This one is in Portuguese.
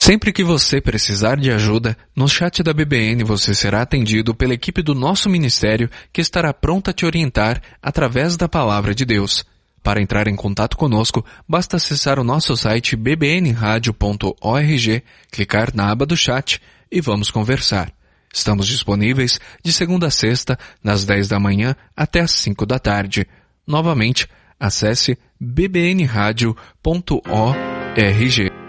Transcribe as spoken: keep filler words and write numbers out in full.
Sempre que você precisar de ajuda, no chat da B B N você será atendido pela equipe do nosso ministério que estará pronta a te orientar através da palavra de Deus. Para entrar em contato conosco, basta acessar o nosso site b b n radio ponto org, clicar na aba do chat e vamos conversar. Estamos disponíveis de segunda a sexta, das dez da manhã até as cinco da tarde. Novamente, acesse b b n radio ponto org.